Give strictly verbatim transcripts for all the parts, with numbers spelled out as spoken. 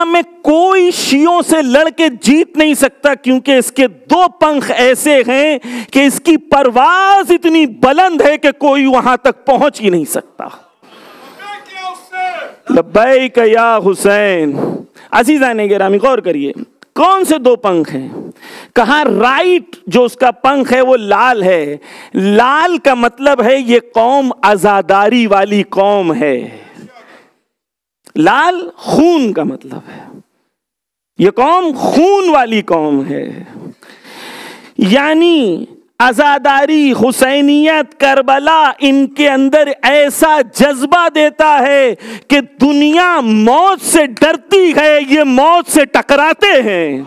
میں کوئی شیعوں سے لڑ کے جیت نہیں سکتا، کیونکہ اس کے دو پنکھ ایسے ہیں کہ اس کی پرواز اتنی بلند ہے کہ کوئی وہاں تک پہنچ ہی نہیں سکتا۔ لبیک یا حسین۔ عزیزان گرامی غور کریے، کون سے دو پنکھ ہیں؟ کہا رائٹ جو اس کا پنکھ ہے وہ لال ہے۔ لال کا مطلب ہے یہ قوم عزاداری والی قوم ہے۔ لال خون کا مطلب ہے، یہ قوم خون والی قوم ہے، یعنی عزاداری، حسینیت، کربلا ان کے اندر ایسا جذبہ دیتا ہے کہ دنیا موت سے ڈرتی ہے، یہ موت سے ٹکراتے ہیں۔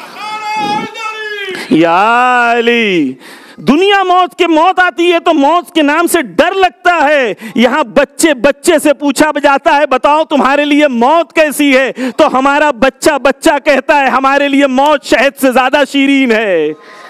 یا علی، دنیا موت کے موت آتی ہے تو موت کے نام سے ڈر لگتا ہے۔ یہاں بچے بچے سے پوچھا جاتا ہے بتاؤ تمہارے لیے موت کیسی ہے، تو ہمارا بچہ بچہ کہتا ہے ہمارے لیے موت شہد سے زیادہ شیرین ہے۔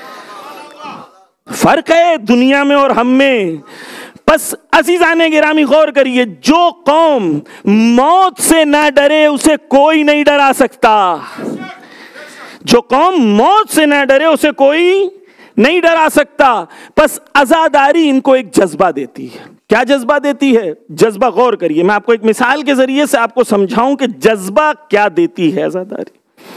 فرق ہے دنیا میں اور ہم میں۔ بس عزیزان گرامی غور کریے، جو قوم موت سے نہ ڈرے اسے کوئی نہیں ڈرا سکتا۔ جو قوم موت سے نہ ڈرے اسے کوئی نہیں ڈرا سکتا۔ بس عزاداری ان کو ایک جذبہ دیتی ہے۔ کیا جذبہ دیتی ہے؟ جذبہ غور کریے، میں آپ کو ایک مثال کے ذریعے سے آپ کو سمجھاؤں کہ جذبہ کیا دیتی ہے عزاداری۔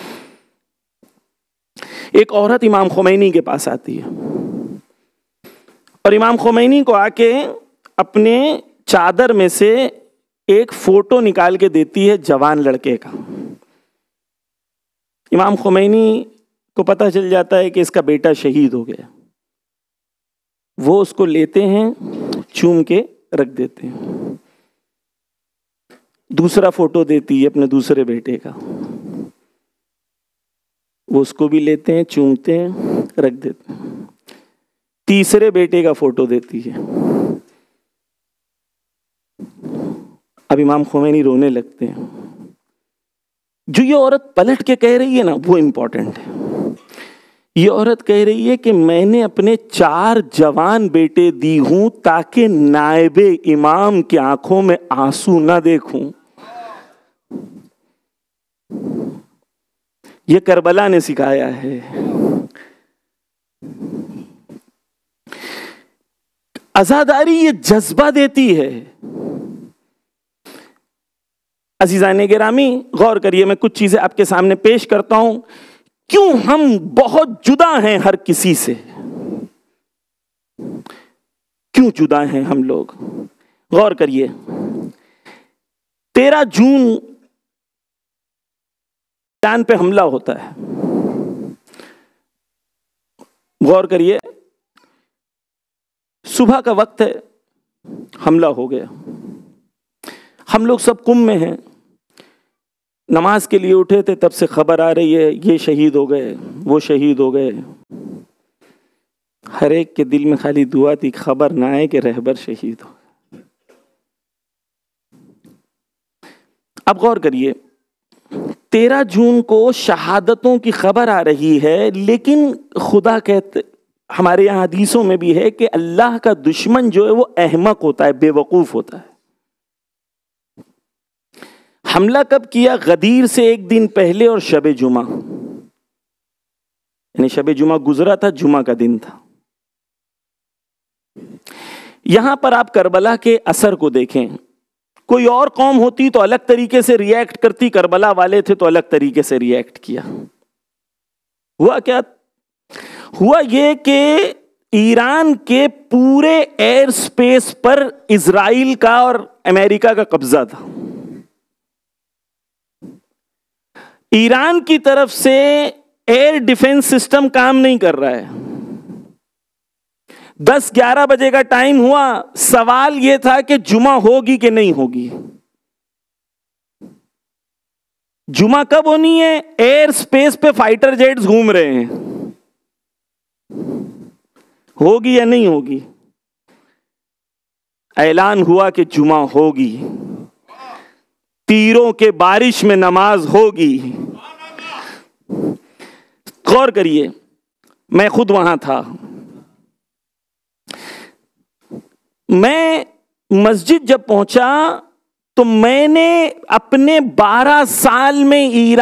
ایک عورت امام خمینی کے پاس آتی ہے اور امام خمینی کو آ کے اپنے چادر میں سے ایک فوٹو نکال کے دیتی ہے جوان لڑکے کا۔ امام خمینی کو پتہ چل جاتا ہے کہ اس کا بیٹا شہید ہو گیا۔ وہ اس کو لیتے ہیں، چوم کے رکھ دیتے ہیں۔ دوسرا فوٹو دیتی ہے اپنے دوسرے بیٹے کا، وہ اس کو بھی لیتے ہیں، چومتے ہیں، رکھ دیتے ہیں۔ تیسرے بیٹے کا فوٹو دیتی ہے۔ اب امام خمینی رونے لگتے ہیں۔ جو یہ عورت پلٹ کے کہہ رہی ہے نا وہ امپورٹنٹ ہے۔ یہ عورت کہہ رہی ہے کہ میں نے اپنے چار جوان بیٹے دی ہوں تاکہ نائب امام کی آنکھوں میں آنسو نہ دیکھوں۔ یہ کربلا نے سکھایا ہے۔ عزاداری یہ جذبہ دیتی ہے۔ عزیزان گرامی غور کریے، میں کچھ چیزیں آپ کے سامنے پیش کرتا ہوں۔ کیوں ہم بہت جدا ہیں ہر کسی سے؟ کیوں جدا ہیں ہم لوگ؟ غور کریے، تیرہ جون ایران پہ حملہ ہوتا ہے۔ غور کریے، صبح کا وقت ہے، حملہ ہو گیا، ہم لوگ سب قم میں ہیں، نماز کے لیے اٹھے تھے، تب سے خبر آ رہی ہے یہ شہید ہو گئے، وہ شہید ہو گئے۔ ہر ایک کے دل میں خالی دعا تھی خبر نہ آئے کہ رہبر شہید ہو۔ اب غور کریے، تیرہ جون کو شہادتوں کی خبر آ رہی ہے، لیکن خدا کہتے ہمارے یہاں حدیثوں میں بھی ہے کہ اللہ کا دشمن جو ہے وہ احمق ہوتا ہے، بے وقوف ہوتا ہے۔ حملہ کب کیا؟ غدیر سے ایک دن پہلے اور شب جمعہ، یعنی شب جمعہ گزرا تھا، جمعہ کا دن تھا۔ یہاں پر آپ کربلا کے اثر کو دیکھیں۔ کوئی اور قوم ہوتی تو الگ طریقے سے ری ایکٹ کرتی، کربلا والے تھے تو الگ طریقے سے ری ایکٹ کیا۔ ہوا کیا؟ ہوا یہ کہ ایران کے پورے ایئر سپیس پر اسرائیل کا اور امریکہ کا قبضہ تھا۔ ایران کی طرف سے ایئر ڈیفنس سسٹم کام نہیں کر رہا ہے۔ دس گیارہ بجے کا ٹائم ہوا، سوال یہ تھا کہ جمعہ ہوگی کہ نہیں ہوگی۔ جمعہ کب ہونی ہے؟ ایئر سپیس پہ فائٹر جیٹس گھوم رہے ہیں، ہوگی یا نہیں ہوگی؟ اعلان ہوا کہ جمعہ ہوگی، تیروں کے بارش میں نماز ہوگی۔ غور کریے، میں خود وہاں تھا۔ میں مسجد جب پہنچا تو میں نے اپنے بارہ سال میں ایران